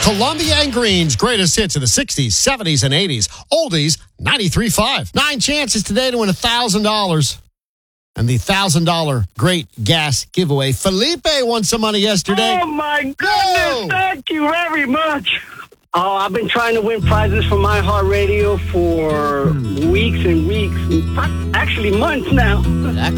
Columbia and Green's greatest hits of the 60s, 70s, and 80s. Oldies, 93.5. 9 chances today to win $1,000. And the $1,000 great gas giveaway. Felipe won some money yesterday. Oh, my goodness. Thank you very much. Oh, I've been trying to win prizes from iHeartRadio for weeks and weeks, actually months now. That